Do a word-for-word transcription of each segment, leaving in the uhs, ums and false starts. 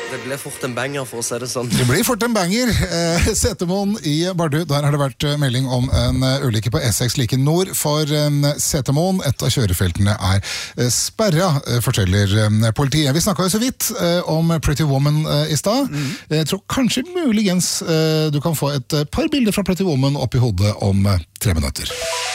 Det ble fort en banger, for å si det sånn. Det blir fort en banger. Eh, Setermoen i Bardu, der har det vært melding om en ulykke på E seks like nord for Setermoen. Et av kjørefeltene er sperra, forteller politiet. Vi snakket jo så vidt om Pretty Woman i stad. Mm. Jeg tror kanskje muligens du kan få et par bilder fra Pretty Woman opp i hodet om tre minutter.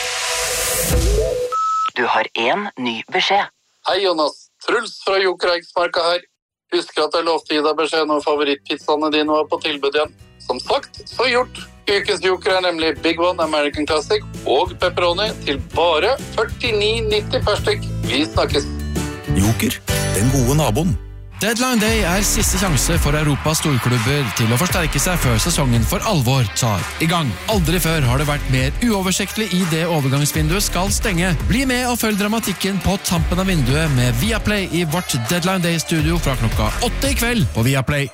Du har en ny beskjed. Hei Jonas, Truls fra Joker Eiksmarka her. Husker at jeg lovte gi deg beskjed når favorittpizzaene dine var på tilbud igjen. Som sagt, så gjort. Ukens Joker er nemlig Big One American Classic og pepperoni til bare førtini nitti per stykk. Vi snakkes. Joker, den gode naboen. Deadline Day er siste sjanse for Europas storklubber til å forsterke seg før sesongen for alvor tar i gang. Aldri før har det vært mer uoversiktlig i det overgangsvinduet skal stenge. Bli med og følg dramatikken på tampen av vinduet med Viaplay i vårt Deadline Day-studio fra klokka åtte i kveld på Viaplay.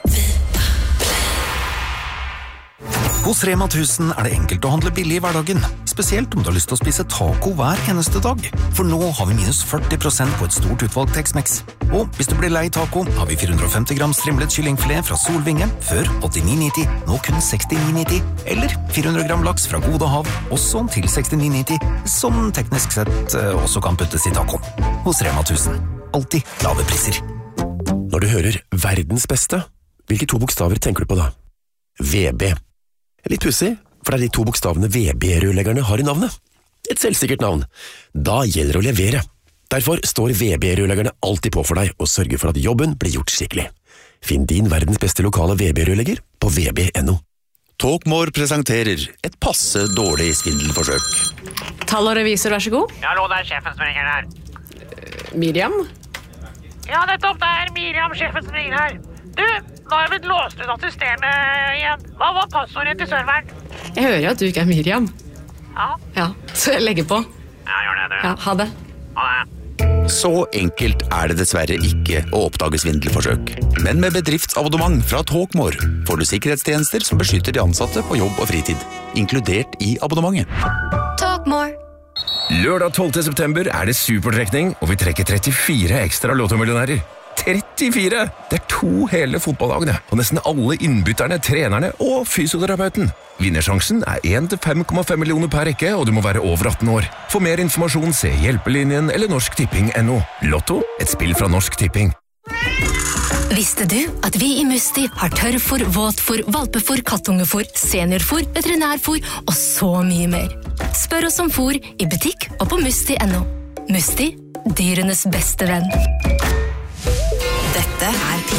Hos Rema tusen er det enkelt å handle billig i hverdagen, spesielt om du har lyst til å spise taco hver eneste dag. For nå har vi minus førti prosent på et stort utvalg Tex-Mex. Og hvis du blir lei taco, har vi fire hundre og femti gram strimlet kyllingfilet fra Solvinge, før åttini nitti, nå kun sekstini nitti. Eller fire hundre gram laks fra Gode Hav, også til sekstini nitti, som teknisk sett også kan puttes i taco. Hos Rema tusen. Alltid lave priser. Når du hører verdens beste, hvilke to bokstaver tenker du på da? V B. Litt pussig, for det er de to bokstavene V B-rørleggerne har i navnet. Et selvsikkert navn. Da gjelder det å levere. Derfor står V B-rørleggerne alltid på for deg og sørger for at jobben blir gjort skikkelig. Finn din verdens beste lokale V B-rørlegger på v b punktum no. Talkmore presenterer et passe dårlig svindelforsøk. Tall og revisor, vær så god. Ja, hallo, det er sjefen som ringer her. Uh, Miriam? Ja, nettopp, det er Miriam, sjefen som ringer her. Du, nå har jeg blitt låst ut av systemet igjen. Hva var passordet til serveren? Jeg hører jo at du ikke er Miriam. Ja. Ja, så jeg legger på. Ja, gjør det, du. Ja, ha det. Ha det. Så enkelt er det dessverre ikke å oppdage svindelforsøk. Men med bedriftsabonnement fra Talkmore får du sikkerhetstjenester som beskytter de ansatte på jobb og fritid, inkludert i abonnementet. Talkmore. Lørdag tolvte september er det supertrekning, og vi trekker trettifire ekstra lottomillionærer. trettifire! Det er to hele fotballagene, og nesten alle innbytterne, trenerne og fysioterapeuten. Vinnersjansen er én til fem komma fem millioner per rekke, og du må være over atten år. For mer informasjon se Hjelpelinjen eller Norsk Tipping punktum no. Lotto, et spill fra Norsk Tipping. Visste du at vi i Musti har tørrfôr, våtfôr, valpefôr, kattungefôr, seniorfôr, veterinærfôr og så mye mer? Spør oss om fôr i butikk og på musti punktum no. Musti, dyrenes beste venn. Dette er